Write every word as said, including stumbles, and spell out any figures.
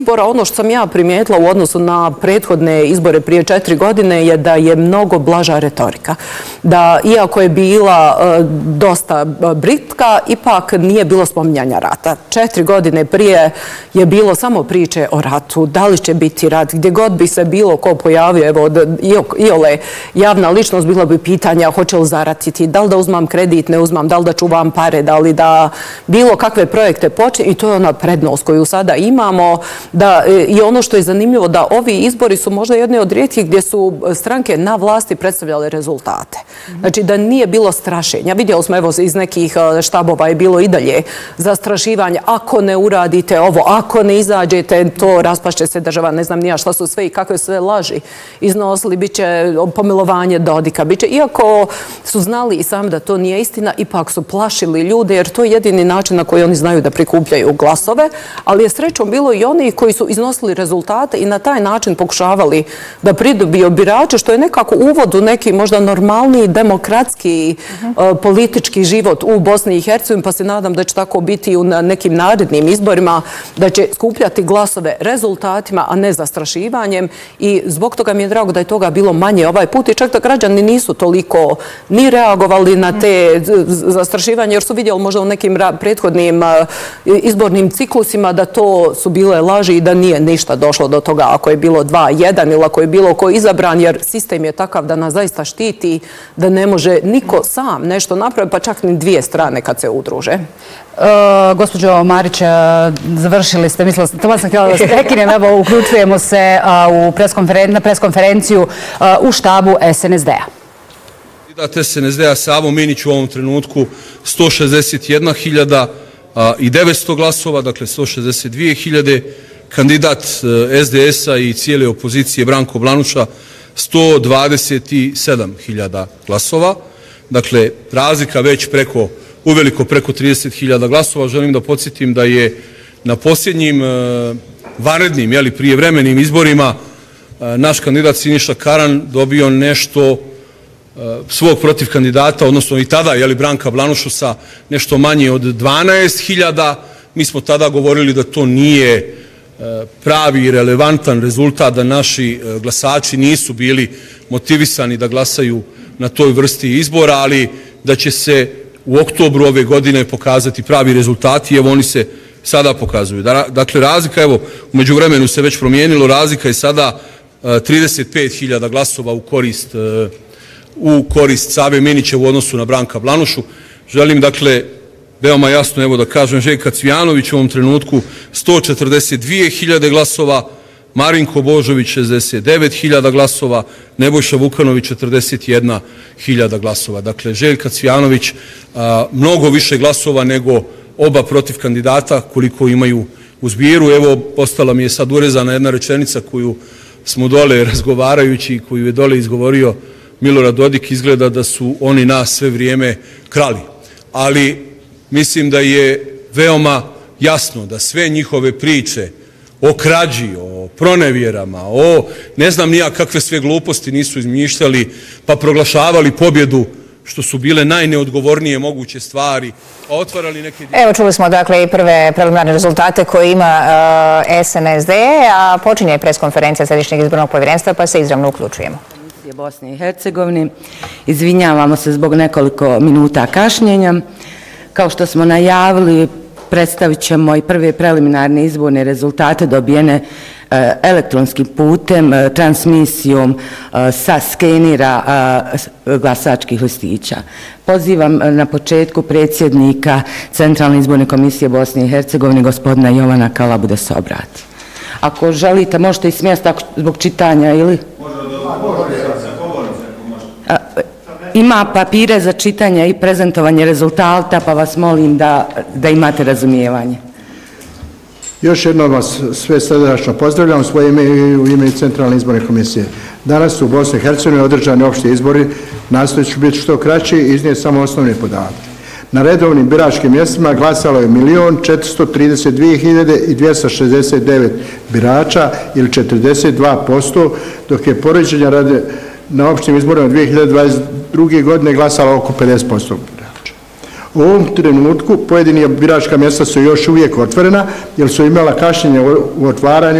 izbora, ono što sam ja primijetila u odnosu na prethodne izbore prije četiri godine je da je mnogo blaža retorika. Da iako je bila e, dosta britka, ipak nije bilo spominjanja rata. Četiri godine prije je bilo samo priče o ratu, da li će biti rat, gdje god bi se bilo ko pojavio, evo, iole javna ličnost, bilo bi pitanja hoće li zaratiti, da li da uzmam kredit, ne uzmam, da li da čuvam pare, da li da bilo kakve projekte počne, i to je ona prednost koju sada imamo. Da, i ono što je zanimljivo da ovi izbori su možda jedni od rijetkih gdje su stranke na vlasti predstavljale rezultate. Znači da nije bilo strašenja. Vidjeli smo evo iz nekih štabova je bilo i dalje zastrašivanje. Ako ne uradite ovo, ako ne izađete, to raspašće se država, ne znam nija šta su sve i kakve sve laži iznosili, bit će pomilovanje Dodika. Biće, iako su znali i sami da to nije istina, ipak su plašili ljude jer to je jedini način na koji oni znaju da prikupljaju glasove, ali je srećom bilo i oni koji su iznosili rezultate i na taj način pokušavali da pridobiju birače, što je nekako uvod u neki možda normalniji demokratski uh, politički život u Bosni i Hercegovini, pa se nadam da će tako biti u nekim narednim izborima, da će skupljati glasove rezultatima, a ne zastrašivanjem, i zbog toga mi je drago da je toga bilo manje ovaj put i čak da građani nisu toliko ni reagovali na te zastrašivanje, jer su vidjeli možda u nekim prethodnim izbornim ciklusima da to su bile laži i da nije ništa došlo do toga ako je bilo dva jedan ili ako je bilo ko izabran, jer sistem je takav da nas zaista štiti, da ne može niko sam nešto napraviti, pa čak ni dvije strane kad se udruže. Uh, gospođo Marić, završili ste, mislila sam, to sam htjela da se prekinem, evo uključujemo se uh, u preskonferen, na preskonferenciju uh, u štabu S N S D-a. Kandidat S N S D-a Savo Minić u ovom trenutku sto šezdeset jedna hiljada i devetsto glasova, dakle sto šezdeset dvije hiljade, kandidat S D S-a i cijele opozicije Branko Blanuša sto dvadeset sedam hiljada glasova, dakle razlika već preko, uveliko preko trideset hiljada glasova. Želim da podsjetim da je na posljednjim vanrednim, jeli, prijevremenim izborima naš kandidat Siniša Karan dobio nešto svog protiv kandidata, odnosno i tada, jeli, Branka Blanušu sa nešto manje od dvanaest hiljada. Mi smo tada govorili da to nije pravi i relevantan rezultat, da naši glasači nisu bili motivisani da glasaju na toj vrsti izbora, ali da će se u oktobru ove godine pokazati pravi rezultati, evo oni se sada pokazuju. Dakle, razlika, evo, umeđu vremenu se već promijenilo, razlika je sada trideset pet hiljada glasova u korist u korist Save Minića u odnosu na Branka Blanušu. Želim, dakle, veoma jasno, evo da kažem, Željka Cvijanović u ovom trenutku sto četrdeset dvije hiljade glasova, Marinko Božović šezdeset devet hiljada glasova, Nebojša Vukanović četrdeset jedna hiljada glasova. Dakle, Željka Cvijanović a, mnogo više glasova nego oba protiv kandidata koliko imaju u zbiru. Evo, postala mi je sad urezana jedna rečenica koju smo dole razgovarajući, koju je dole izgovorio Milorad Dodik, izgleda da su oni nas sve vrijeme krali. Ali mislim da je veoma jasno da sve njihove priče o krađi, o pronevjerama, o ne znam nija kakve sve gluposti nisu izmišljali, pa proglašavali pobjedu, što su bile najneodgovornije moguće stvari, a otvarali neke... Evo, čuli smo dakle i prve preliminarne rezultate koje ima uh, S N S D, a počinje preskonferencija Središnjeg izbornog povjerenstva, pa se izravno uključujemo. Bosne i Hercegovine. Izvinjavamo se zbog nekoliko minuta kašnjenja. Kao što smo najavili, predstavit ćemo i prve preliminarne izborne rezultate dobijene elektronskim putem, transmisijom sa skenira glasačkih listića. Pozivam na početku predsjednika Centralne izborne komisije Bosne i Hercegovine, gospodina Jovana Kalabu, da se obrati. Ako želite, možete i s mjesta zbog čitanja ili... Ima papire za čitanje i prezentovanje rezultata, pa vas molim da, da imate razumijevanje. Još jednom vas sve srdačno pozdravljam u svoje ime i u ime Centralne izborne komisije. Danas su u Bosni i Hercegovini održani opšti izbori, nastojat ću biti što kraći i iznijeti samo osnovne podatke. Na redovnim biračkim mjestima glasalo je milion četiristo trideset dvije hiljade dvjesto šezdeset devet birača ili četrdeset dva posto, dok je poređenja radi na opštim izborima dvije hiljade dvadeset druge godine glasalo oko pedeset posto birača. U ovom trenutku pojedini biračka mjesta su još uvijek otvorena jer su imala kašnjenje u otvaranju